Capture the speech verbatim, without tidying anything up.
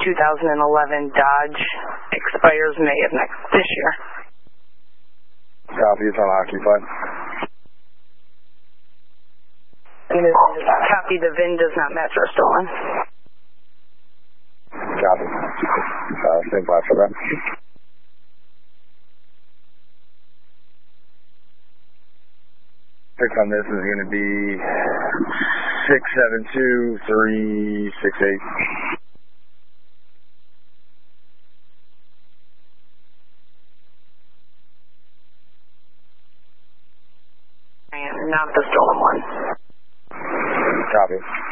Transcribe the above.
two thousand eleven Dodge, expires May of next this year. Copy, it's unoccupied. And this copy, the V I N does not match or stolen. Copy. Uh, same class for that. Fix on this is going to be six seven two three six eight. And not the stolen one. Copy.